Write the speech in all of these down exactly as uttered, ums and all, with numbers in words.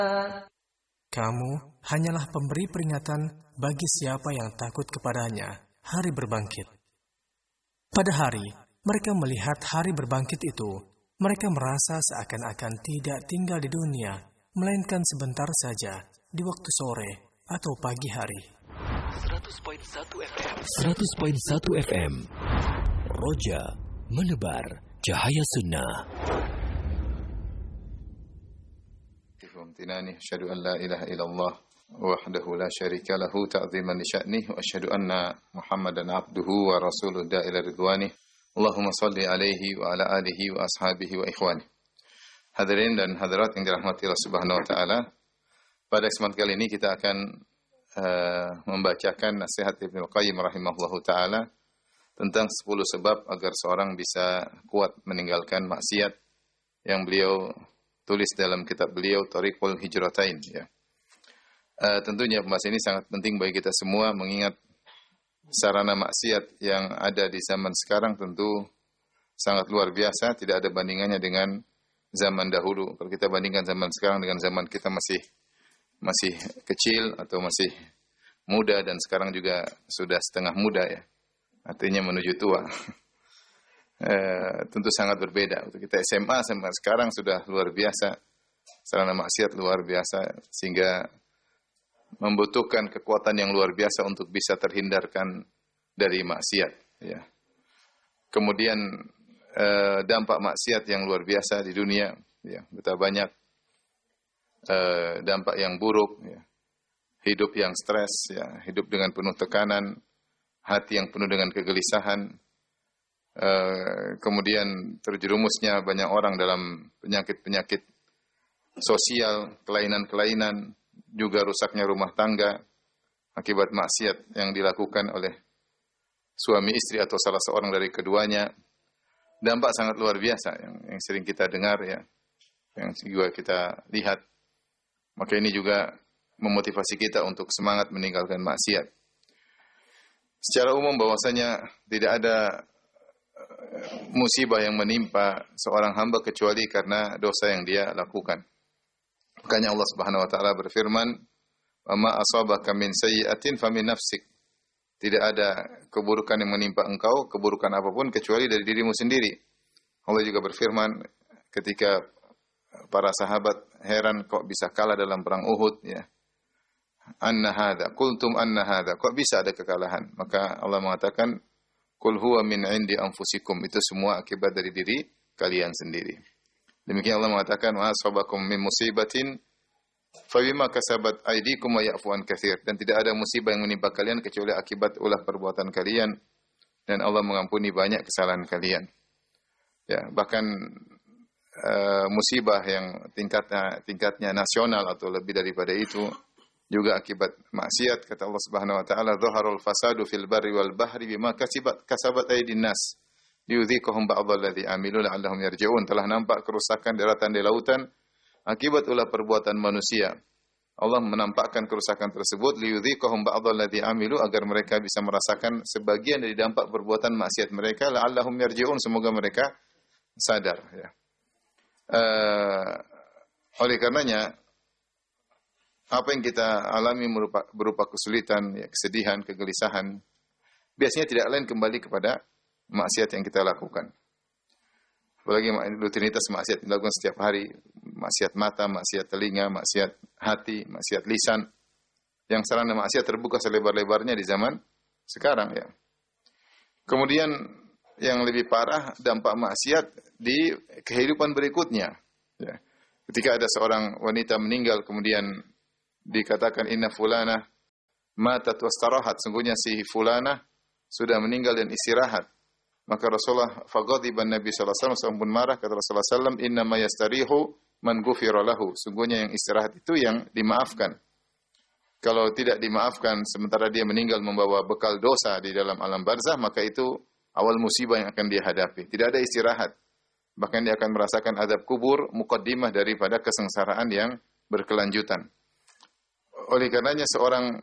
Kamu hanyalah pemberi peringatan bagi siapa yang takut kepadanya hari berbangkit. Pada hari mereka melihat hari berbangkit itu, mereka merasa seakan-akan tidak tinggal di dunia, melainkan sebentar saja di waktu sore atau pagi hari. seratus koma satu F M seratus koma satu F M Roja menebar cahaya sunnah. امتنانه أشهد أن لا إله إلا الله وحده لا شريك له تعظيما لشأنه وأشهد أن محمدا عبده ورسوله الداعي إلى رضوانه اللهم صل عليه وعلى آله وأصحابه وإخوانه. Hadirin dan hadirat yang dirahmati Allah Subhanahu wa taala, pada kesempatan kali ini kita akan uh, membacakan nasihat Ibnu Qayyim rahimahullahu taala tentang sepuluh sebab agar seorang bisa kuat meninggalkan maksiat yang beliau tulis dalam kitab beliau Thariqul Hijratain, ya. Uh, tentunya pembahasan ini sangat penting bagi kita semua, mengingat sarana maksiat yang ada di zaman sekarang tentu sangat luar biasa, tidak ada bandingannya dengan zaman dahulu. Kalau kita bandingkan zaman sekarang dengan zaman kita masih masih kecil atau masih muda, dan sekarang juga sudah setengah muda, ya, artinya menuju tua. Eh, tentu sangat berbeda. Untuk kita S M A sampai sekarang sudah luar biasa, sarana maksiat luar biasa, sehingga membutuhkan kekuatan yang luar biasa untuk bisa terhindarkan dari maksiat, ya. Kemudian eh, dampak maksiat yang luar biasa di dunia, ya, betapa banyak eh, dampak yang buruk, ya. Hidup yang stres, ya, hidup dengan penuh tekanan, hati yang penuh dengan kegelisahan. Uh, kemudian terjerumusnya banyak orang dalam penyakit-penyakit sosial, kelainan-kelainan, juga rusaknya rumah tangga akibat maksiat yang dilakukan oleh suami istri atau salah seorang dari keduanya. Dampak sangat luar biasa yang, yang sering kita dengar, ya, yang juga kita lihat. Maka ini juga memotivasi kita untuk semangat meninggalkan maksiat. Secara umum bahwasanya tidak ada musibah yang menimpa seorang hamba kecuali karena dosa yang dia lakukan. Makanya Allah Subhanahu wa taala berfirman, "Wa ma asabaka min sayyi'atin famin nafsik." Tidak ada keburukan yang menimpa engkau, keburukan apapun kecuali dari dirimu sendiri. Allah juga berfirman ketika para sahabat heran kok bisa kalah dalam perang Uhud, ya. Anna hadza, qultum anna hadza, kok bisa ada kekalahan? Maka Allah mengatakan, Qul huwa min indi anfusikum, itu semua akibat dari diri kalian sendiri. Demikian Allah mengatakan, wa asabakum min musibatin fa bima kasabat aydikum wa ya'fu an katsir, dan tidak ada musibah yang menimpa kalian kecuali akibat ulah perbuatan kalian, dan Allah mengampuni banyak kesalahan kalian. Ya, bahkan uh, musibah yang tingkatnya tingkatnya nasional atau lebih daripada itu juga akibat maksiat. Kata Allah Subhanahu wa taala, "Dhaharul fasadu fil barri wal bahri bima kasabat kasabat aydin nas liyudhiqahum ba'dalladzi amilu la'allahum yarji'un." Telah nampak kerusakan daratan di lautan akibat ulah perbuatan manusia. Allah menampakkan kerusakan tersebut liyudhiqahum ba'dalladzi amilu, agar mereka bisa merasakan sebagian dari dampak perbuatan maksiat mereka, la'allahum yarji'un, semoga mereka sadar, ya. Uh, oleh karenanya apa yang kita alami berupa, berupa kesulitan, ya, kesedihan, kegelisahan, biasanya tidak lain kembali kepada maksiat yang kita lakukan. Apalagi rutinitas maksiat yang dilakukan setiap hari, maksiat mata, maksiat telinga, maksiat hati, maksiat lisan, yang sarana maksiat terbuka selebar-lebarnya di zaman sekarang, ya. Kemudian yang lebih parah, dampak maksiat di kehidupan berikutnya, ya. Ketika ada seorang wanita meninggal, kemudian dikatakan inna fulana matat wastarahat, sungguhnya si fulana sudah meninggal dan istirahat. Maka Rasulullah faghadiban Nabi sallallahu alaihi wasallam pun marah, kata Rasulullah sallallahu alaihi wasallam, inna ma yastarihu man ghufira lahu, sungguhnya yang istirahat itu yang dimaafkan. Kalau tidak dimaafkan sementara dia meninggal membawa bekal dosa di dalam alam barzah, maka itu awal musibah yang akan dia hadapi. Tidak ada istirahat, bahkan dia akan merasakan azab kubur, muqaddimah daripada kesengsaraan yang berkelanjutan. Oleh karenanya seorang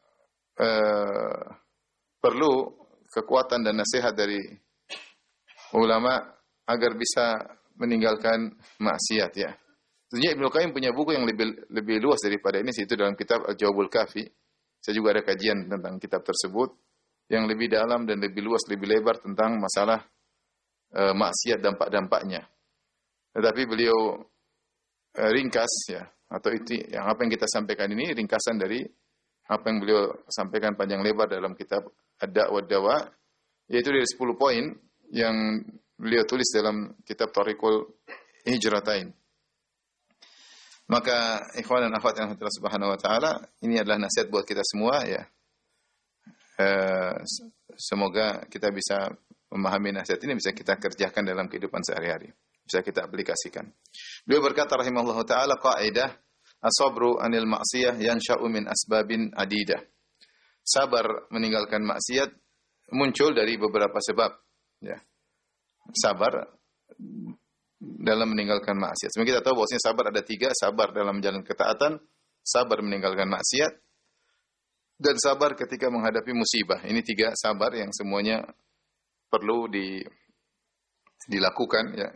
uh, perlu kekuatan dan nasihat dari ulama agar bisa meninggalkan maksiat, ya. Tentunya Ibnu Qayyim punya buku yang lebih lebih luas daripada ini, itu dalam kitab Al-Jawabul Kafi. Saya juga ada kajian tentang kitab tersebut yang lebih dalam dan lebih luas, lebih lebar tentang masalah e, maksiat, dampak-dampaknya. Tetapi beliau e, ringkas ya, atau itu yang apa yang kita sampaikan ini ringkasan dari apa yang beliau sampaikan panjang lebar dalam kitab Ad-Da' wa Dawa, yaitu dari sepuluh poin yang beliau tulis dalam kitab Thariqul Hijratain. Maka ikhwan dan akhwat yang Allah Subhanahu wa taala, ini adalah nasihat buat kita semua ya. Eh, semoga kita bisa memahami nasihat ini, bisa kita kerjakan dalam kehidupan sehari-hari, bisa kita aplikasikan. Beliau berkata rahimahullahu taala, qaidah as-sabru 'anil ma'siyah yansha'u min asbabin adidah. Sabar meninggalkan maksiat muncul dari beberapa sebab ya. Sabar dalam meninggalkan maksiat. Sebenarnya kita tahu bahwasanya sabar ada tiga, sabar dalam menjalankan ketaatan, sabar meninggalkan maksiat, dan sabar ketika menghadapi musibah. Ini tiga sabar yang semuanya perlu di, dilakukan ya.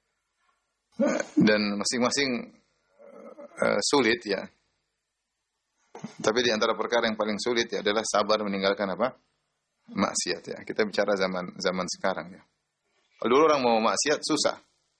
Dan masing-masing uh, sulit ya. Tapi di antara perkara yang paling sulit ya adalah sabar meninggalkan apa? Maksiat ya. Kita bicara zaman zaman sekarang ya. Kalau dulu orang mau maksiat susah.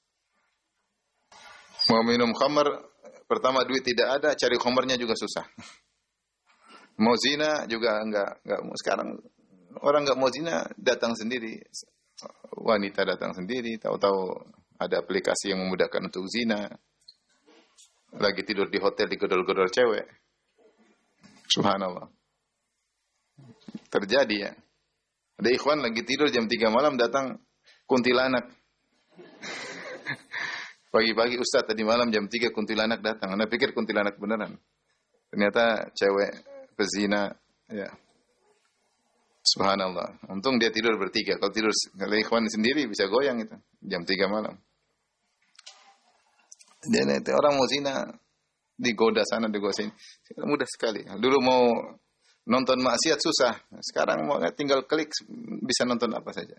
Mau minum khamar, pertama duit tidak ada, cari khamarnya juga susah. Mau zina juga enggak, enggak. Sekarang orang enggak mau zina, datang sendiri. Wanita datang sendiri, tahu-tahu ada aplikasi yang memudahkan untuk zina. Lagi tidur di hotel, digedor-gedor cewek. Subhanallah. Terjadi ya. Ada ikhwan lagi tidur jam tiga malam, datang kuntilanak. Pagi-pagi Ustaz tadi malam jam tiga kuntilanak datang. Anda pikir kuntilanak beneran. Ternyata cewek pezina ya. Subhanallah. Untung dia tidur bertiga. Kalau tidur kalau ikhwan sendiri bisa goyang itu jam tiga malam. Dan itu orang mau zina digoda sana digoda sini. Mudah sekali. Dulu mau nonton maksiat susah. Sekarang mau tinggal klik bisa nonton apa saja.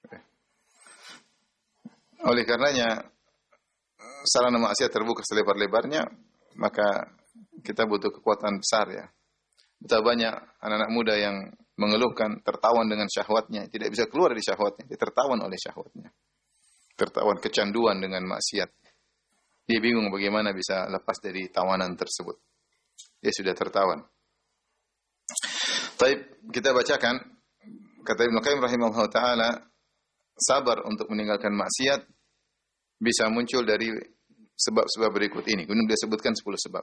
Oleh karenanya sarana maksiat terbuka selebar-lebarnya, maka kita butuh kekuatan besar ya. Betapa banyak anak-anak muda yang mengeluhkan tertawan dengan syahwatnya, tidak bisa keluar dari syahwatnya, dia tertawan oleh syahwatnya. Tertawan kecanduan dengan maksiat. Dia bingung bagaimana bisa lepas dari tawanan tersebut. Dia sudah tertawan. Baik, kita bacakan kata Ibnu Qayyim rahimahullah taala, sabar untuk meninggalkan maksiat bisa muncul dari sebab-sebab berikut ini. Kemudian dia sebutkan sepuluh sebab.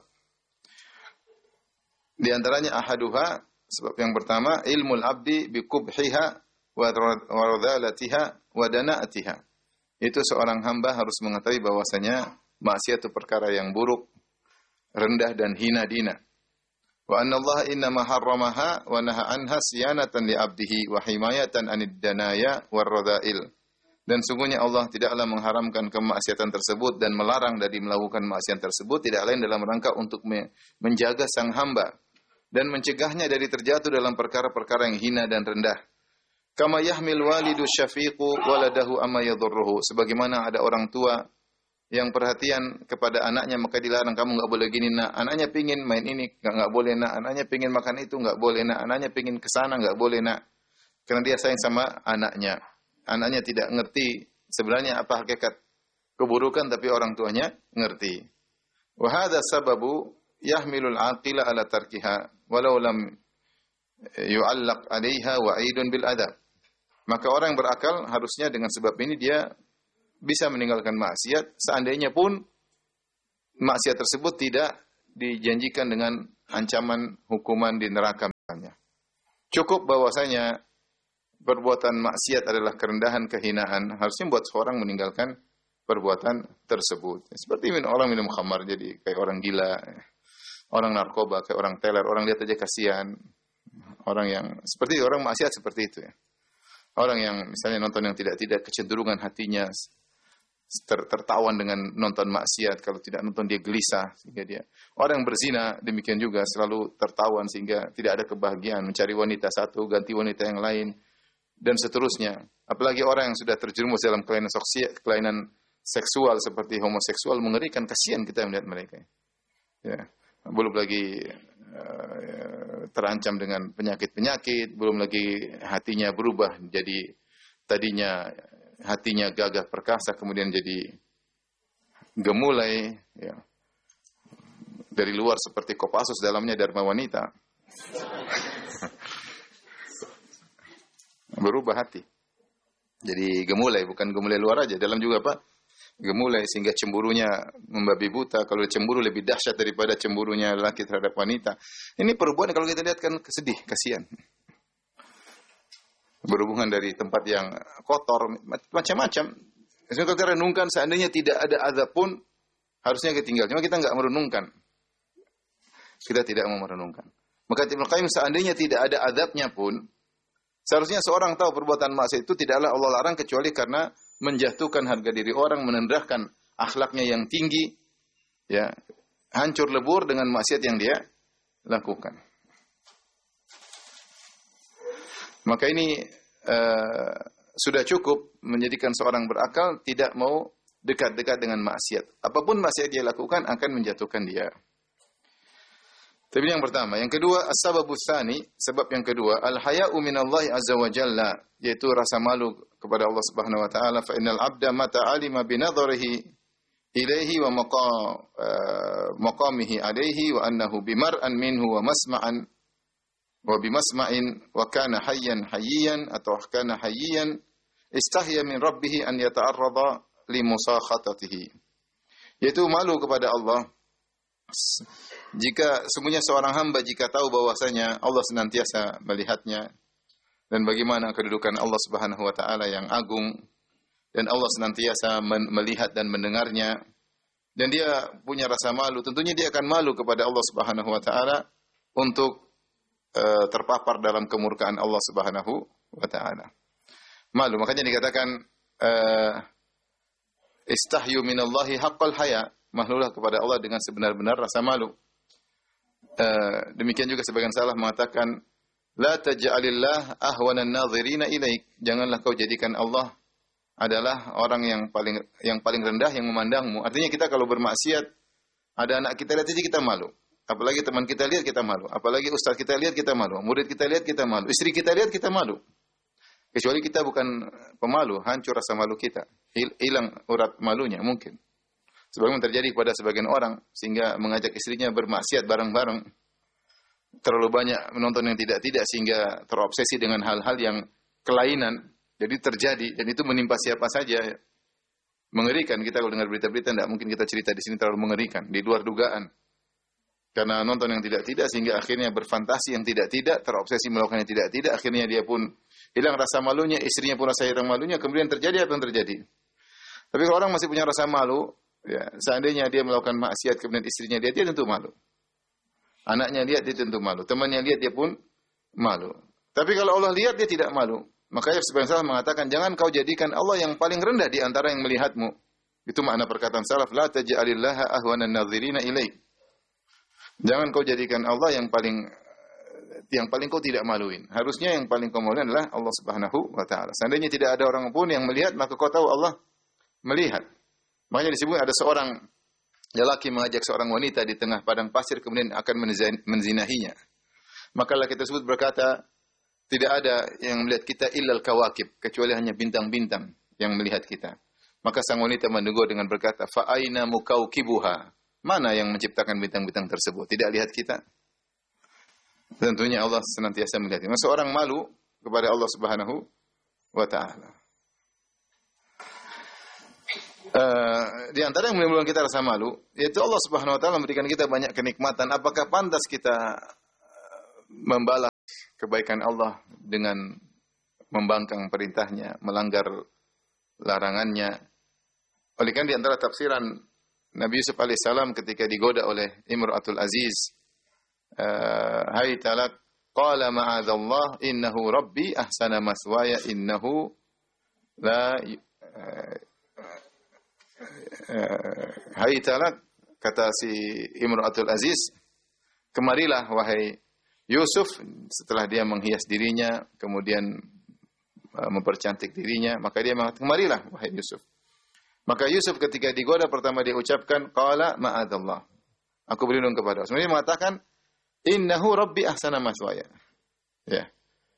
Di antaranya ahaduha, sebab yang pertama, ilmul abdi biqubhiha wa radhalatiha wa dana'atiha. Itu seorang hamba harus mengetahui bahwasanya maksiat itu perkara yang buruk, rendah dan hina dina. Wa anna Allah innama harramaha wa naha anha siyanatan li abdihi wa himayatan anid danaya war radha'il. Dan sungguhnya Allah tidaklah mengharamkan kemaksiatan tersebut dan melarang dari melakukan maksiat tersebut tidak lain dalam rangka untuk menjaga sang hamba dan mencegahnya dari terjatuh dalam perkara-perkara yang hina dan rendah. Kama yahmil walidu syafiqu waladahu amma yadhurruhu. Sebagaimana ada orang tua yang perhatian kepada anaknya maka dilarang, kamu enggak boleh gini nak, anaknya pingin main ini enggak enggak boleh nak, anaknya pingin makan itu enggak boleh nak, anaknya pingin ke sana enggak boleh nak. Karena dia sayang sama anaknya. Anaknya tidak ngerti sebenarnya apa hakikat keburukan, tapi orang tuanya ngerti. Wa hadza sababu yahmilul aqila ala tarkiha walau lam yu'allaq 'alaiha wa'idun bil adab. Maka orang yang berakal harusnya dengan sebab ini dia bisa meninggalkan maksiat seandainya pun maksiat tersebut tidak dijanjikan dengan ancaman hukuman di neraka misalnya. Cukup bahwasanya perbuatan maksiat adalah kerendahan, kehinaan, harusnya buat seorang meninggalkan perbuatan tersebut. Seperti minum, orang minum khamar jadi kayak orang gila, orang narkoba kayak orang teler, orang lihat aja kasihan. Orang yang seperti orang maksiat seperti itu ya. Orang yang misalnya nonton yang tidak-tidak, kecenderungan hatinya ter tertawan dengan nonton maksiat, kalau tidak nonton dia gelisah sehingga dia. Orang yang berzina demikian juga selalu tertawan sehingga tidak ada kebahagiaan, mencari wanita satu ganti wanita yang lain. Dan seterusnya. Apalagi orang yang sudah terjerumus dalam kelainan seksual, kelainan seksual seperti homoseksual mengerikan, kasihan kita melihat mereka. Ya, belum lagi uh, terancam dengan penyakit-penyakit, belum lagi hatinya berubah jadi tadinya hatinya gagah perkasa kemudian jadi gemulai, ya. Dari luar seperti Kopassus, dalamnya dharma wanita. Berubah hati. Jadi gemulai, bukan gemulai luar aja, dalam juga Pak. Gemulai sehingga cemburunya membabi buta. Kalau cemburu lebih dahsyat daripada cemburunya laki terhadap wanita. Ini perubahan kalau kita lihat kan sedih, kasihan. Berhubungan dari tempat yang kotor, macam-macam. Sebenarnya kita renungkan, seandainya tidak ada azab pun harusnya ketinggal. Cuma kita enggak merenungkan. Kita tidak mau merenungkan. Maka Ibnu Qayyim, seandainya tidak ada azabnya pun, seharusnya seorang tahu perbuatan maksiat itu tidaklah Allah larang kecuali karena menjatuhkan harga diri orang, menendahkan akhlaknya yang tinggi, ya, hancur lebur dengan maksiat yang dia lakukan. Maka ini uh, sudah cukup menjadikan seorang berakal tidak mau dekat-dekat dengan maksiat. Apapun maksiat dia lakukan akan menjatuhkan dia. Tapi yang pertama, yang kedua, as-sababus tsani, sebab yang kedua, al-haya'u minallahi azza wa jalla, yaitu rasa malu kepada Allah Subhanahu wa taala. Fa innal 'abda mata 'alima bi nadharihi ilaihi wa maqam maqamihi alaihi wa annahu bimar'an minhu wa masma'an wa bimasma'in wa kana hayyan hayyiyan atau kana hayyiyan istahya min rabbih an yata'arrada li musakhatatihi. Yaitu malu kepada Allah. Jika semuanya seorang hamba jika tahu bahwasanya Allah senantiasa melihatnya dan bagaimana kedudukan Allah Subhanahu wa taala yang agung dan Allah senantiasa melihat dan mendengarnya dan dia punya rasa malu, tentunya dia akan malu kepada Allah Subhanahu wa taala untuk uh, terpapar dalam kemurkaan Allah Subhanahu wa taala. Malu, makanya dikatakan uh, istahyu minallahi haqqal haya, malulah kepada Allah dengan sebenar-benar rasa malu. Uh, demikian juga sebagian salaf mengatakan la taj'alillah ahwanan nadhirina ilaik, janganlah kau jadikan Allah adalah orang yang paling yang paling rendah yang memandangmu. Artinya kita kalau bermaksiat ada anak kita lihat aja kita malu, apalagi teman kita lihat kita malu, apalagi ustaz kita lihat kita malu, murid kita lihat kita malu, istri kita lihat kita malu. Kecuali kita bukan pemalu, hancur rasa malu kita, hilang urat malunya mungkin. Sebagaimana terjadi kepada sebagian orang sehingga mengajak istrinya bermaksiat bareng-bareng. Terlalu banyak menonton yang tidak-tidak sehingga terobsesi dengan hal-hal yang kelainan. Jadi terjadi dan itu menimpa siapa saja. Mengerikan, kita kalau dengar berita-berita tidak mungkin kita cerita di sini, terlalu mengerikan, di luar dugaan. Karena nonton yang tidak-tidak sehingga akhirnya berfantasi yang tidak-tidak, terobsesi melakukan yang tidak-tidak, akhirnya dia pun hilang rasa malunya, istrinya pun rasa hilang malunya, kemudian terjadi apa yang terjadi. Tapi kalau orang masih punya rasa malu, ya, seandainya dia melakukan maksiat kemudian istrinya lihat, dia tentu malu. Anaknya lihat, dia tentu malu. Temannya lihat, dia pun malu. Tapi kalau Allah lihat, dia tidak malu. Makanya sebagian salaf mengatakan, jangan kau jadikan Allah yang paling rendah di antara yang melihatmu. Itu makna perkataan salaf, la taj'alillaha ahwanan nadhirina ilaik. Jangan kau jadikan Allah yang paling yang paling kau tidak maluin. Harusnya yang paling kau maluin adalah Allah Subhanahu wa taala. Seandainya tidak ada orang pun yang melihat, maka kau tahu Allah melihat. Makanya disebut ada seorang lelaki mengajak seorang wanita di tengah padang pasir kemudian akan menzinahinya. Maka lelaki tersebut berkata, tidak ada yang melihat kita illal kawakib, kecuali hanya bintang-bintang yang melihat kita. Maka sang wanita menegur dengan berkata, fa aina mukaukibuha, mana yang menciptakan bintang-bintang tersebut? Tidak lihat kita? Tentunya Allah senantiasa melihat. Maka seorang malu kepada Allah Subhanahu wa taala. Uh, di antara yang menimbulkan kita rasa malu, yaitu Allah Subhanahu wa taala memberikan kita banyak kenikmatan. Apakah pantas kita membalas kebaikan Allah dengan membangkang perintahnya, melanggar larangannya? Oleh karena di antara tafsiran Nabi Yusuf alaihissalam ketika digoda oleh Imra'atul Aziz, uh, hai talak, qala ma'adzallah innahu rabbi ahsana maswaya innahu la uh, Uh, hai talak, kata si Imra'atul Aziz, kemarilah wahai Yusuf, setelah dia menghias dirinya kemudian uh, mempercantik dirinya, maka dia mengatakan, kemarilah wahai Yusuf, Maka Yusuf ketika digoda pertama dia ucapkan qala ma'adzallah. Aku berlindung kepada Allah. Sebenarnya mengatakan innahu rabbi ahsana maswaya. Ya.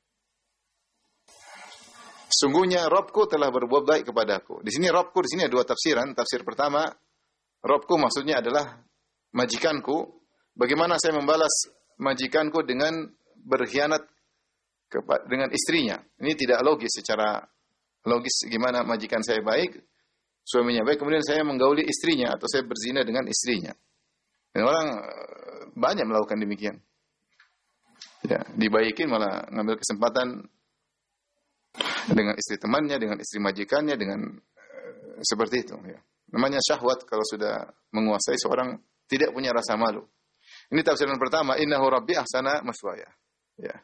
Sungguhnya Rabbku telah berbuat baik kepadaku. Di sini Rabbku di sini ada dua tafsiran. Tafsir pertama, Rabbku maksudnya adalah majikanku. Bagaimana saya membalas majikanku dengan berkhianat dengan istrinya? Ini tidak logis secara logis. Gimana majikan saya baik, suaminya baik, kemudian saya menggauli istrinya atau saya berzina dengan istrinya. Dan orang banyak melakukan demikian. Ya, dibaikin malah ngambil kesempatan dengan istri temannya, dengan istri majikannya, dengan uh, seperti itu. Ya. Namanya syahwat kalau sudah menguasai seorang tidak punya rasa malu. Ini tafsiran pertama, innahu rabbi ahsana maswaya. Ya.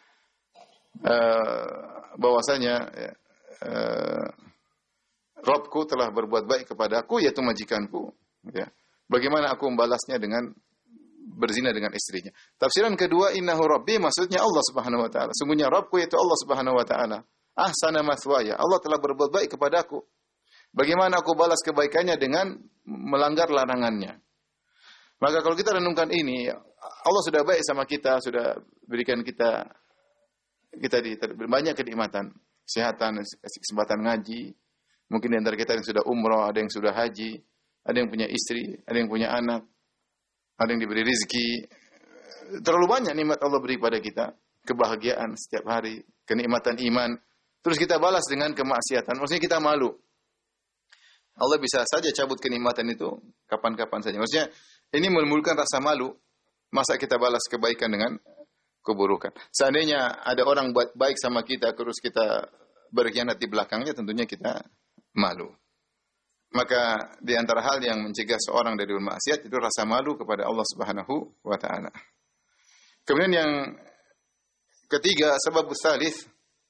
Uh, bahwasanya ya, uh, Rabbku telah berbuat baik kepadaku, yaitu majikanku. Ya. Bagaimana aku membalasnya dengan berzina dengan istrinya. Tafsiran kedua, innahu rabbi, maksudnya Allah Subhanahu wa taala. Sungguhnya Rabbku yaitu Allah Subhanahu wa taala. Ahsana maswaya. Allah telah berbuat baik kepadaku. Bagaimana aku balas kebaikannya dengan melanggar larangannya. Maka kalau kita renungkan ini, Allah sudah baik sama kita, sudah berikan kita kita di banyak kenikmatan, kesehatan, kesempatan ngaji. Mungkin di antara kita yang sudah umroh, ada yang sudah haji, ada yang punya istri, ada yang punya anak, ada yang diberi rezeki. Terlalu banyak nikmat Allah beri pada kita, kebahagiaan setiap hari, kenikmatan iman. Terus kita balas dengan kemaksiatan. Maksudnya kita malu. Allah bisa saja cabut kenikmatan itu kapan-kapan saja. Maksudnya ini menimbulkan rasa malu. Masa kita balas kebaikan dengan keburukan. Seandainya ada orang buat baik sama kita, terus kita berkhianat di belakangnya, tentunya kita malu. Maka di antara hal yang mencegah seorang dari bermaksiat itu rasa malu kepada Allah Subhanahu wa taala. Kemudian yang ketiga, sebab tsalits,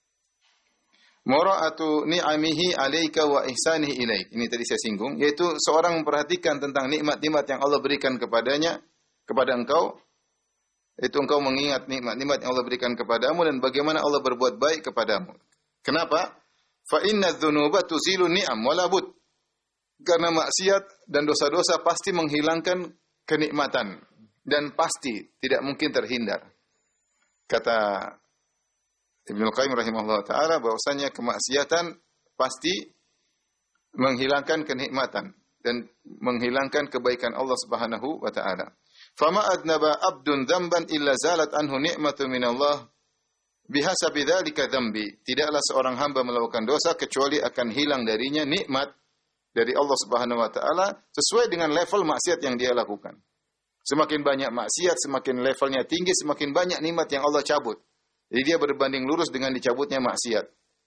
mura'atu ni'amihi 'alaika wa ihsanihi ilaik. Ini tadi saya singgung, yaitu seorang memperhatikan tentang nikmat-nikmat yang Allah berikan kepadanya, kepada engkau. Itu engkau mengingat nikmat-nikmat yang Allah berikan kepadamu dan bagaimana Allah berbuat baik kepadamu. Kenapa? Fa inna dzunuba tuzilu ni'am wala bud. Karena maksiat dan dosa-dosa pasti menghilangkan kenikmatan dan pasti tidak mungkin terhindar. Kata Ibnu Qayyim rahimahullah ta'ala bahwasanya kemaksiatan pasti menghilangkan kenikmatan dan menghilangkan kebaikan Allah Subhanahu wa ta'ala. Fama adnaba abdun dzamban illa zalat anhu ni'matu minallah bihasabi dzalika dzambi. Tidaklah seorang hamba melakukan dosa kecuali akan hilang darinya nikmat dari Allah Subhanahu wa taala sesuai dengan level maksiat yang dia lakukan. Semakin banyak maksiat, semakin levelnya tinggi, semakin banyak nikmat yang Allah cabut. Jadi dia berbanding lurus dengan dicabutnya maksiat.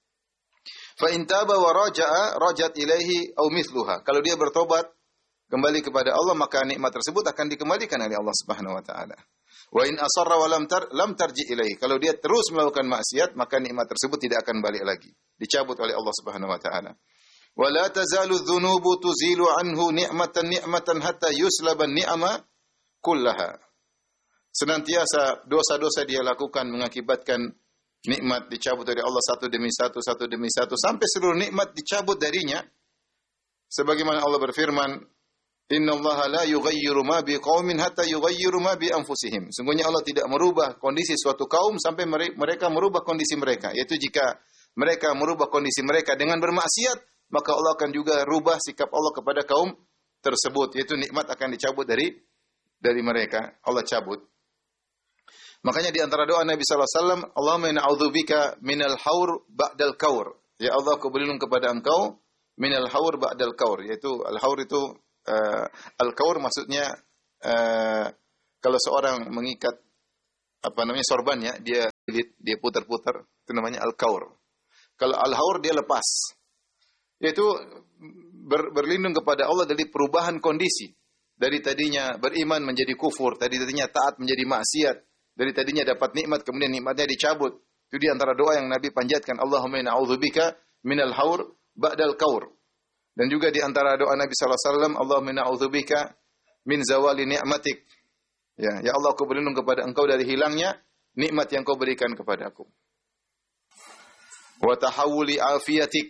Fa in taba wa raja'a rajat ilaihi aw mithluha. Kalau dia bertobat kembali kepada Allah, maka nikmat tersebut akan dikembalikan oleh Allah Subhanahu wa taala. Wa in asarra wa lam tar lam tarji ilaihi. Kalau dia terus melakukan maksiat, maka nikmat tersebut tidak akan balik lagi, dicabut oleh Allah Subhanahu wa taala. Wa la tazalu dzunubu tuzilu anhu ni'matan ni'matan hatta yuslaba ni'ama kullaha. Senantiasa dosa-dosa dia lakukan mengakibatkan nikmat dicabut dari Allah satu demi satu, satu demi satu, sampai seluruh nikmat dicabut darinya. Sebagaimana Allah berfirman, Innallaha la yughayyiru ma biqaumin hatta yughayyiru ma bi anfusihim. Sungguhnya Allah tidak merubah kondisi suatu kaum sampai mereka merubah kondisi mereka. Yaitu jika mereka merubah kondisi mereka dengan bermaksiat, maka Allah akan juga rubah sikap Allah kepada kaum tersebut. Yaitu nikmat akan dicabut dari dari mereka. Allah cabut. Makanya di antara doa Nabi sallallahu alaihi wasallam, Allahumma inna a'udzubika minal haur ba'dal kaur. Ya Allah, aku berlindung kepada Engkau minal haur ba'dal kaur. Yaitu al-haur itu Uh, al-kaur maksudnya uh, kalau seorang mengikat apa namanya sorbannya, dia dia putar-putar, itu namanya al-kaur. Kalau al-haur dia lepas. Yaitu ber, berlindung kepada Allah dari perubahan kondisi. Dari tadinya beriman menjadi kufur, tadi tadinya taat menjadi maksiat, dari tadinya dapat nikmat kemudian nikmatnya dicabut. Itu di antara doa yang Nabi panjatkan, Allahumma inna a'udzubika minal haur ba'dal kaur. Dan juga di antara doa Nabi sallallahu alaihi wasallam, Allahumma inna a'udzubika min zawali ni'matik. Ya, ya Allah, aku berlindung kepada Engkau dari hilangnya nikmat yang Kau berikan kepadaku. Wa tahawuli afiyatik,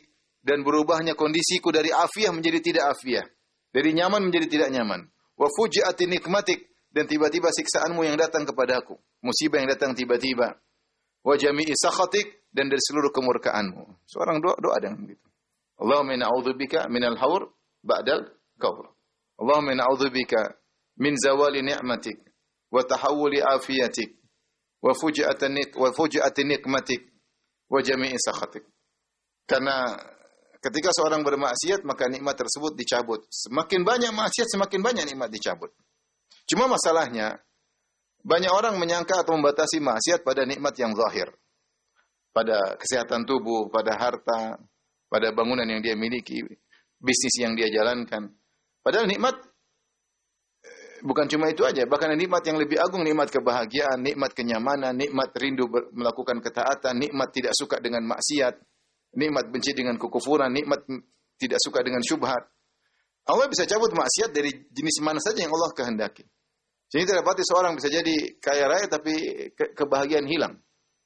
dan berubahnya kondisiku dari afiyah menjadi tidak afiyah, dari nyaman menjadi tidak nyaman. Wa fuji'ati nikmatik, dan tiba-tiba siksaanmu yang datang kepadaku, musibah yang datang tiba-tiba. Wa jami'i sakhatik, dan dari seluruh kemurkaanmu. Seorang doa doa dengan begitu. Allahumma inna a'udzubika minal haur ba'dal kaur. Allahumma inna a'udzubika min zawali ni'matik wa tahawuli afiyatik wa fuji'ati nik wa fuji'ati nikmatik wa jami'i sakhatik. Karena ketika seorang bermaksiat, maka nikmat tersebut dicabut. Semakin banyak maksiat, semakin banyak nikmat dicabut. Cuma masalahnya, banyak orang menyangka atau membatasi maksiat pada nikmat yang zahir. Pada kesehatan tubuh, pada harta, pada bangunan yang dia miliki, bisnis yang dia jalankan. Padahal nikmat bukan cuma itu aja, bahkan nikmat yang lebih agung, nikmat kebahagiaan, nikmat kenyamanan, nikmat rindu melakukan ketaatan, nikmat tidak suka dengan maksiat, nikmat benci dengan kekufuran, nikmat tidak suka dengan syubhat. Allah bisa cabut maksiat dari jenis mana saja yang Allah kehendaki. Jadi tidak dapati seorang bisa jadi kaya raya tapi ke kebahagiaan hilang.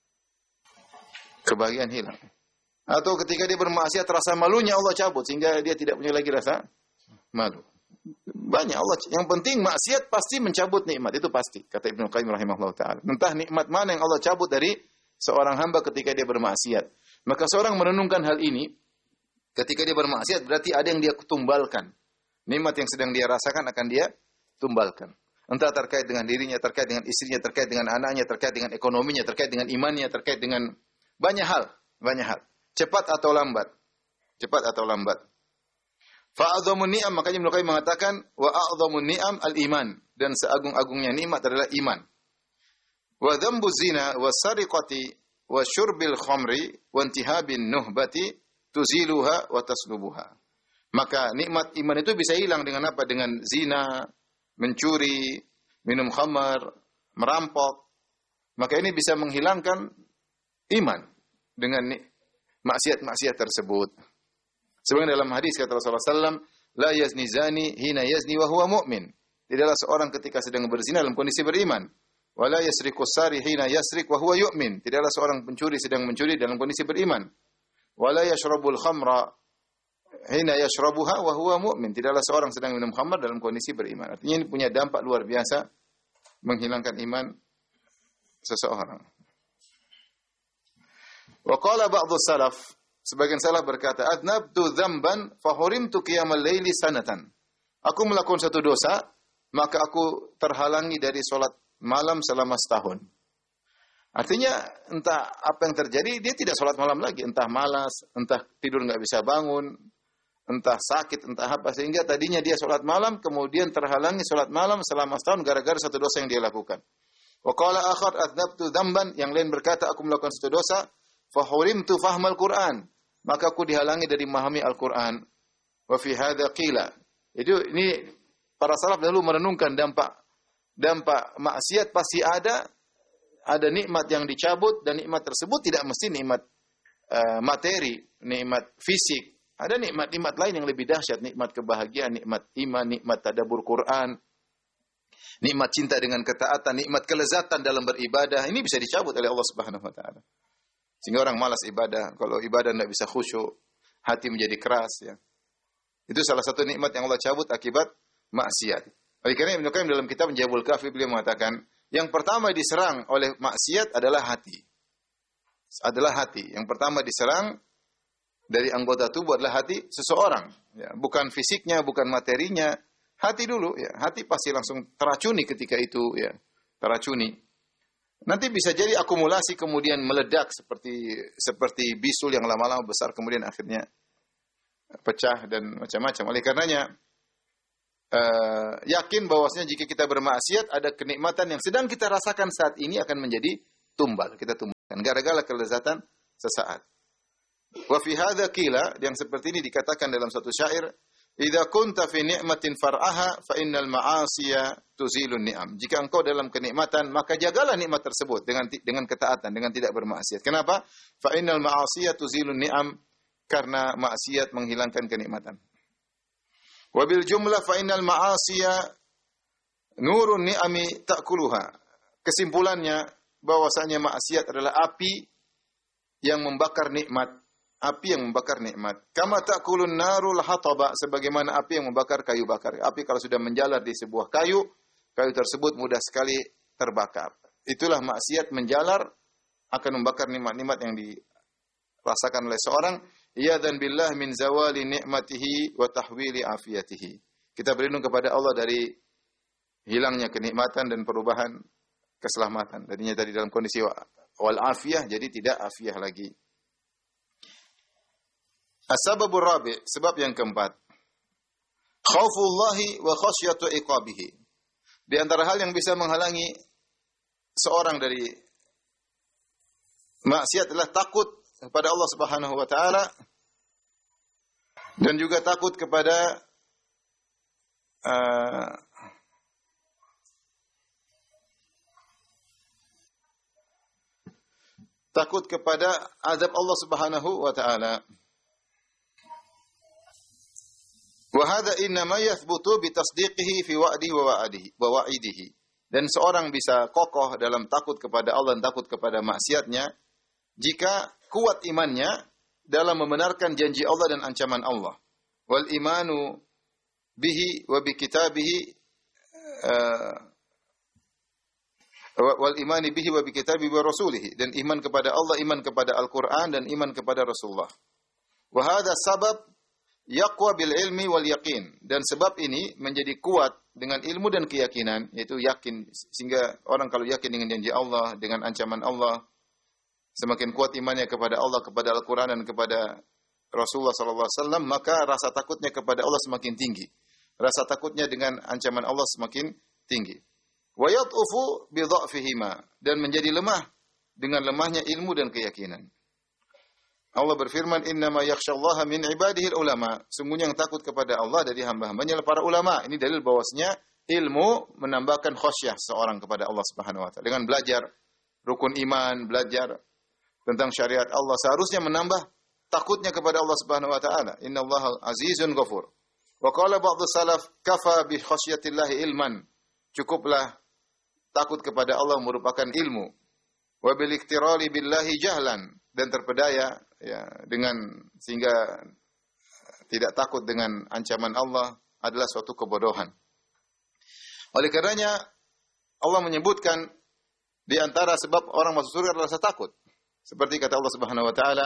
Kebahagiaan hilang. Atau ketika dia bermaksiat, rasa malunya Allah cabut sehingga dia tidak punya lagi rasa malu. Banyak Allah. Yang penting maksiat pasti mencabut nikmat, itu pasti. Kata Ibnu Qayyim rahimahullah taala. Entah nikmat mana yang Allah cabut dari seorang hamba ketika dia bermaksiat. Maka seorang merenungkan hal ini, ketika dia bermaksiat berarti ada yang dia tumbalkan. Nikmat yang sedang dia rasakan akan dia tumbalkan. Entah terkait dengan dirinya, terkait dengan istrinya, terkait dengan anaknya, terkait dengan ekonominya, terkait dengan imannya, terkait dengan banyak hal, banyak hal. Cepat atau lambat. Cepat atau lambat. Fa'adhamun ni'am, makanya Ibnu Qayyim mengatakan wa a'dhamun ni'am al-iman, dan seagung-agungnya nikmat adalah iman. Wa dzambu zina wa sariqati wa syurbil khamri wa intihabin nuhbati tuziluha wa taslubuha. Maka nikmat iman itu bisa hilang dengan apa? Dengan zina, mencuri, minum khamar, merampok. Maka ini bisa menghilangkan iman dengan maksiat-maksiat tersebut. Sebagaimana dalam hadis kata Rasulullah sallallahu alaihi wasallam, la yazni zani hina yazni wa huwa mu'min. Tidaklah seorang ketika sedang berzina dalam kondisi beriman. Wala yasriqu sari hina yasriq wa huwa yu'min. Tidaklah seorang pencuri sedang mencuri dalam kondisi beriman. Wala yashrabul khamra hina yashrabuha wa huwa mu'min. Tidaklah seorang sedang minum khamar dalam kondisi beriman. Artinya ini punya dampak luar biasa menghilangkan iman seseorang. Wa qala ba'dhu salaf, sebagian salaf berkata, adnabtu dzamban fa hurimtu qiyamal laili sanatan. Aku melakukan satu dosa, maka aku terhalangi dari salat malam selama setahun. Artinya entah apa yang terjadi, dia tidak sholat malam lagi. Entah malas, entah tidur nggak bisa bangun, entah sakit, entah apa. Sehingga tadinya dia sholat malam, kemudian terhalangi sholat malam selama setahun gara-gara satu dosa yang dia lakukan. Wa qala akhar adnabtu dzamban, yang lain berkata aku melakukan satu dosa, fa hurimtu fahmal Qur'an, maka aku dihalangi dari memahami Al-Qur'an. Wa fi hadza qila. Itu ini para salaf dahulu merenungkan dampak dampak maksiat pasti ada, ada nikmat yang dicabut, dan nikmat tersebut tidak mesti nikmat uh, materi, nikmat fisik. Ada nikmat-nikmat lain yang lebih dahsyat, nikmat kebahagiaan, nikmat iman, nikmat tadabbur Quran, nikmat cinta dengan ketaatan, nikmat kelezatan dalam beribadah. Ini bisa dicabut oleh Allah Subhanahu wa taala. Sehingga orang malas ibadah, kalau ibadah tidak bisa khusyuk, hati menjadi keras ya. Itu salah satu nikmat yang Allah cabut akibat maksiat. Oleh karena Ibnu Qayyim dalam kitab Jabul Kafi beliau mengatakan, yang pertama diserang oleh maksiat adalah hati. Adalah hati. Yang pertama diserang dari anggota tubuh adalah hati seseorang. Ya, bukan fisiknya, bukan materinya. Hati dulu. Ya. Hati pasti langsung teracuni ketika itu. Ya. Teracuni. Nanti bisa jadi akumulasi kemudian meledak seperti seperti bisul yang lama-lama besar kemudian akhirnya pecah dan macam-macam. Oleh karenanya, Uh, yakin bahwasanya jika kita bermaksiat ada kenikmatan yang sedang kita rasakan saat ini akan menjadi tumbal, kita tumbalkan gara-gara kelezatan sesaat. Wa fi hadza qila, yang seperti ini dikatakan dalam satu syair, idza kunta fi ni'matin far'aha fa innal ma'asiya tuzilun ni'am. Jika engkau dalam kenikmatan, maka jagalah nikmat tersebut dengan dengan ketaatan, dengan tidak bermaksiat. Kenapa? Fa innal ma'asiya tuzilun ni'am, karena maksiat menghilangkan kenikmatan. Wabil jumlah fa innal ma'asiya nurun ni'ami ta'kuluha. Kesimpulannya bahwasanya maksiat adalah api yang membakar nikmat. api yang membakar nikmat. Kama ta'kulun narul hataba, sebagaimana api yang membakar kayu bakar. Api kalau sudah menjalar di sebuah kayu, kayu tersebut mudah sekali terbakar. Itulah maksiat menjalar akan membakar nikmat-nikmat yang dirasakan oleh seorang. Iyadzan billah min zawali ni'matihi wa tahwili afiyatihi. Kita berlindung kepada Allah dari hilangnya kenikmatan dan perubahan keselamatan. Tadinya tadi dalam kondisi wal afiyah, jadi tidak afiyah lagi. As-sababur rabi', sebab yang keempat. Khaufullahi wa khasyatu iqabihi. Di antara hal yang bisa menghalangi seorang dari maksiat adalah takut kepada Allah Subhanahu wa taala dan juga takut kepada uh, takut kepada azab Allah Subhanahu wa taala. Wa hadha innama yathbutu bi tasdiqihi fi wa'dihi wa wa'adihi wa wa'idihi. Dan seorang bisa kokoh dalam takut kepada Allah dan takut kepada maksiatnya jika kuat imannya dalam membenarkan janji Allah dan ancaman Allah. Wal imanu bihi wa bi kitabihi uh, wal imani bihi wa bi kitabihi wa rasulihi, dan iman kepada Allah, iman kepada Al-Qur'an dan iman kepada Rasulullah. Wa hadha sabab yaqwa bil ilmi wal yaqin, dan sebab ini menjadi kuat dengan ilmu dan keyakinan, yaitu yakin, sehingga orang kalau yakin dengan janji Allah, dengan ancaman Allah, semakin kuat imannya kepada Allah, kepada Al-Qur'an dan kepada Rasulullah sallallahu alaihi wasallam, maka rasa takutnya kepada Allah semakin tinggi. Rasa takutnya dengan ancaman Allah semakin tinggi. Wa yad'ufu bi dha'fihima, dan menjadi lemah dengan lemahnya ilmu dan keyakinan. Allah berfirman, innama yakhsyallaha min ibadihi ulama. Sungguhnya yang takut kepada Allah dari hamba-hambanya adalah para ulama. Ini dalil bahwasanya ilmu menambahkan khasyah seorang kepada Allah Subhanahu wa taala. Dengan belajar rukun iman, belajar tentang syariat Allah, seharusnya menambah takutnya kepada Allah Subhanahu wa taala. Innallaha azizun ghafur. Wa qala ba'dhu salaf, kafa bi khasyatillahi ilman. Cukuplah takut kepada Allah merupakan ilmu. Wa bil iktirari billahi jahlan, dan terpedaya ya dengan sehingga tidak takut dengan ancaman Allah adalah suatu kebodohan. Oleh karenanya Allah menyebutkan di antara sebab orang masuk surga adalah rasa takut. Seperti kata Allah Subhanahu wa taala,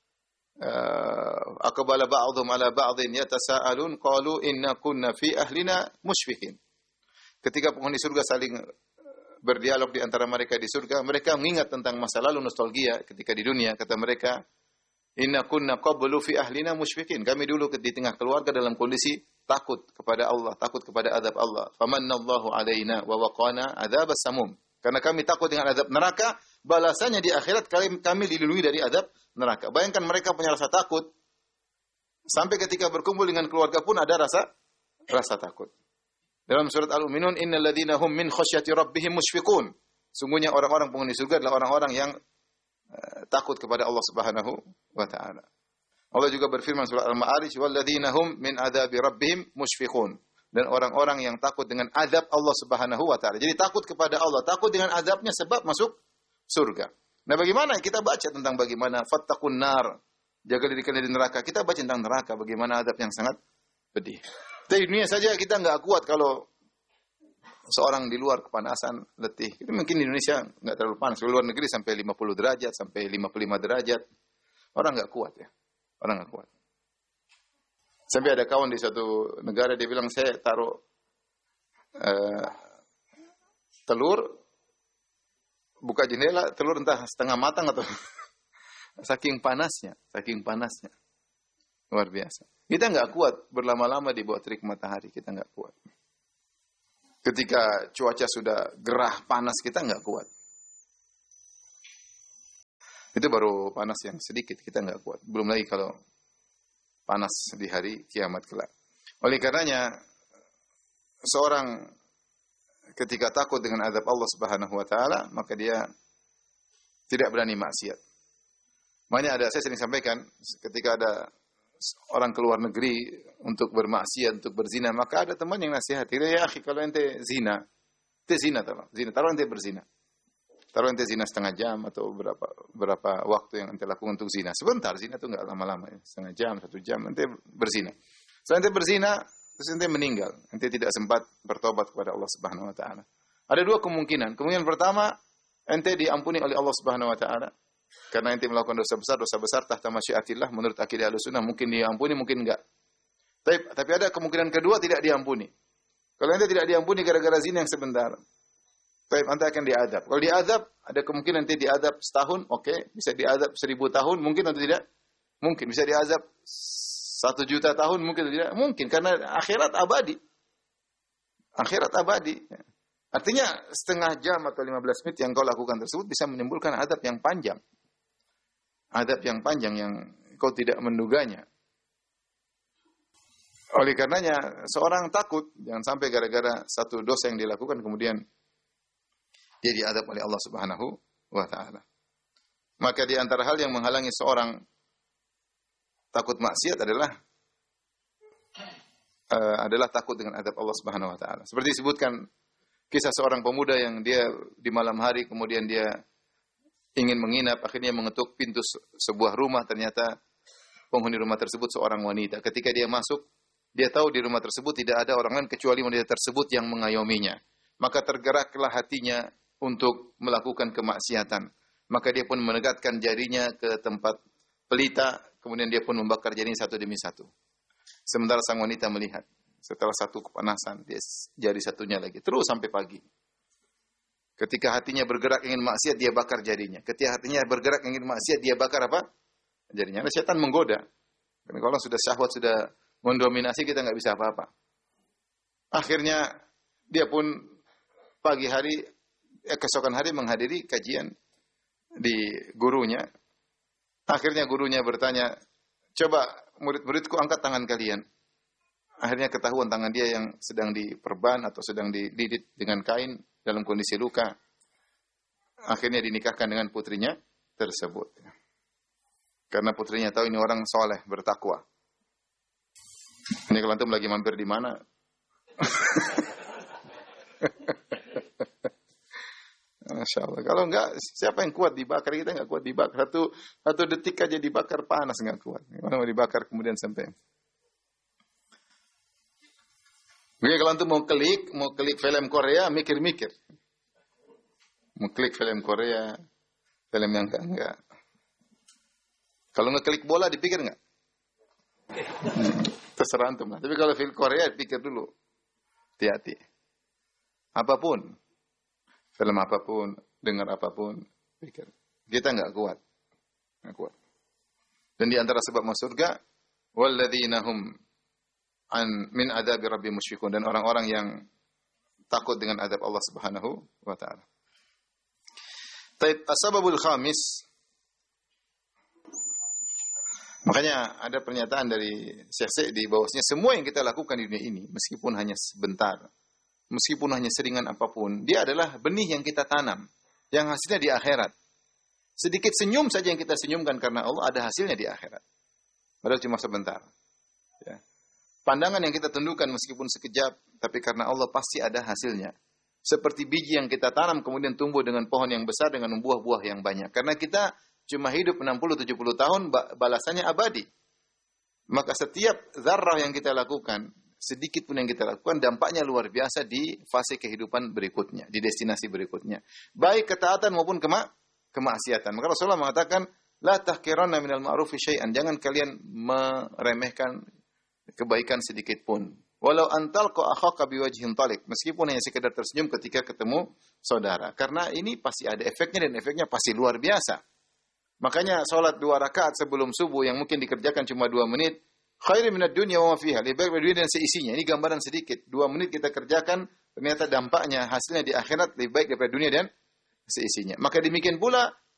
aqbala ba'dhum 'ala ba'dhin yatasaalun qalu inna kunna fi ahlina musyfiqin. Ketika penghuni surga saling berdialog di antara mereka di surga, mereka mengingat tentang masa lalu, nostalgia ketika di dunia. Kata mereka, inna kunna qablu fi ahlina musyfiqin. Kami dulu di tengah keluarga dalam kondisi takut kepada Allah, takut kepada azab Allah. Famannallahu alaina wa waqana adzabas samum. Karena kami takut dengan azab neraka, balasannya di akhirat kami, kami dilindungi dari azab neraka. Bayangkan mereka punya rasa takut, sampai ketika berkumpul dengan keluarga pun ada rasa rasa takut. Dalam surat Al-Mu'minun, innal ladzina hum min khasyati rabbihim musyfiqun. Sungguhnya orang-orang penghuni surga adalah orang-orang yang uh, takut kepada Allah Subhanahu wa taala. Allah juga berfirman surat Al-Ma'arij, wal ladzina hum min adzabi rabbihim musyfiqun. Dan orang-orang yang takut dengan azab Allah Subhanahu wa taala. Jadi takut kepada Allah, takut dengan azabnya sebab masuk surga. Nah, bagaimana kita baca tentang bagaimana fattaqun nar, jaga diri kalian dari neraka. Kita baca tentang neraka, bagaimana azab yang sangat pedih. Di dunia saja kita nggak kuat kalau seorang di luar kepanasan, letih. Itu mungkin di Indonesia nggak terlalu panas. Di luar negeri sampai lima puluh derajat, sampai lima puluh lima derajat. Orang nggak kuat ya. Orang nggak kuat. Sampai ada kawan di suatu negara, dia bilang, saya taruh uh, telur, buka jendela, telur entah setengah matang atau saking panasnya, saking panasnya. Luar biasa. Kita nggak kuat berlama-lama di bawah terik matahari, kita nggak kuat. Ketika cuaca sudah gerah panas, kita nggak kuat. Itu baru panas yang sedikit, kita nggak kuat. Belum lagi kalau panas di hari kiamat kelak. Oleh karenanya, seorang ketika takut dengan azab Allah Subhanahu wa taala, maka dia tidak berani maksiat. Makanya ada, saya sering sampaikan, ketika ada orang keluar negeri untuk bermaksiat, untuk berzina, maka ada teman yang nasihati, ya akhi, kalau ente zina, ente zina taruh, zina, taruh ente berzina. Taruh ente zina setengah jam atau berapa berapa waktu yang ente lakukan untuk zina. Sebentar, zina itu enggak lama-lama ya. Setengah jam, satu jam, ente berzina. Setelah ente berzina, terus ente meninggal. Ente tidak sempat bertobat kepada Allah Subhanahu wa taala. Ada dua kemungkinan. Kemungkinan pertama, ente diampuni oleh Allah Subhanahu wa taala. Karena ente melakukan dosa besar, dosa besar tahta masyiatillah menurut akidah Ahlussunnah, mungkin diampuni, mungkin enggak. Tapi, tapi ada kemungkinan kedua tidak diampuni. Kalau ente tidak diampuni gara-gara zina yang sebentar, baik, ente akan diadab. Kalau diadab, ada kemungkinan nanti diadab setahun, oke. Okay. Bisa diadab seribu tahun, mungkin atau tidak? Mungkin. Bisa diadab satu juta tahun, mungkin atau tidak? Mungkin, karena akhirat abadi. Akhirat abadi. Artinya, setengah jam atau lima belas menit yang kau lakukan tersebut bisa menimbulkan adab yang panjang. Adab yang panjang yang kau tidak menduganya. Oleh karenanya, seorang takut, jangan sampai gara-gara satu dosa yang dilakukan, kemudian dia diadab oleh Allah Subhanahu wa taala. Maka di antara hal yang menghalangi seorang takut maksiat adalah uh, adalah takut dengan adab Allah Subhanahu wa taala. Seperti disebutkan kisah seorang pemuda yang dia di malam hari kemudian dia ingin menginap, akhirnya mengetuk pintu sebuah rumah, ternyata penghuni rumah tersebut seorang wanita. Ketika dia masuk, dia tahu di rumah tersebut tidak ada orang lain kecuali wanita tersebut yang mengayominya. Maka tergeraklah hatinya untuk melakukan kemaksiatan. Maka dia pun menegakkan jarinya ke tempat pelita, kemudian dia pun membakar jarinya satu demi satu. Sementara sang wanita melihat, setelah satu kepanasan, dia jari satunya lagi, terus sampai pagi. Ketika hatinya bergerak ingin maksiat, dia bakar jarinya. Ketika hatinya bergerak ingin maksiat, dia bakar apa? Jarinya. Nah, setan menggoda. Karena kalau sudah syahwat, sudah mendominasi, kita nggak bisa apa-apa. Akhirnya, dia pun pagi hari, Eh, keesokan hari menghadiri kajian di gurunya. Akhirnya gurunya bertanya, coba murid-muridku angkat tangan kalian. Akhirnya ketahuan tangan dia yang sedang diperban atau sedang dililit dengan kain dalam kondisi luka. Akhirnya dinikahkan dengan putrinya tersebut. Karena putrinya tahu ini orang soleh, bertakwa. Ini kalau antum lagi mampir di mana? Masya Allah. Kalau enggak, siapa yang kuat dibakar? Kita enggak kuat dibakar. Satu, satu detik aja dibakar panas, enggak kuat. Gimana mau dibakar kemudian sampai? Oke, kalau antum mau klik, mau klik film Korea, mikir-mikir. Mau klik film Korea, film yang enggak-enggak. Kalau ngeklik bola, dipikir enggak? Hmm, terserah antum lah. Tapi kalau film Korea, pikir dulu. Hati-hati. Apapun. Film apapun, dengar apapun, pikir. Kita enggak kuat. Enggak kuat. Dan di antara sebab masuk surga, walladzina hum an min adzabi rabbihim musyfiqun, dan orang-orang yang takut dengan azab Allah Subhanahu wa taala. Taib as-sababul khamis. Makanya ada pernyataan dari Syekh Sa'di bahwasanya semua yang kita lakukan di dunia ini meskipun hanya sebentar, meskipun hanya seringan apapun, dia adalah benih yang kita tanam, yang hasilnya di akhirat. Sedikit senyum saja yang kita senyumkan karena Allah, ada hasilnya di akhirat. Padahal cuma sebentar. Ya. Pandangan yang kita tundukkan meskipun sekejap, tapi karena Allah pasti ada hasilnya. Seperti biji yang kita tanam kemudian tumbuh dengan pohon yang besar dengan buah-buah yang banyak. Karena kita cuma hidup enam puluh tujuh puluh tahun, balasannya abadi. Maka setiap zarrah yang kita lakukan, sedikit pun yang kita lakukan, dampaknya luar biasa di fase kehidupan berikutnya, di destinasi berikutnya. Baik ketaatan maupun kema kemaksiatan. Maka Rasulullah mengatakan, la tahqiranna minal ma'rufi syai'an. Jangan kalian meremehkan kebaikan sedikit pun. Walau antalqa akhaka biwajhin talik. Meskipun hanya sekedar tersenyum ketika ketemu saudara. Karena ini pasti ada efeknya dan efeknya pasti luar biasa. Makanya salat dua rakaat sebelum subuh yang mungkin dikerjakan cuma dua menit, khairu minad dunya wa ma fiha, lebih baik dari dunia dan seisinya. Ini gambaran sedikit. Dua menit kita kerjakan, ternyata dampaknya, hasilnya di akhirat lebih baik daripada dunia dan seisinya. Maka demikian pula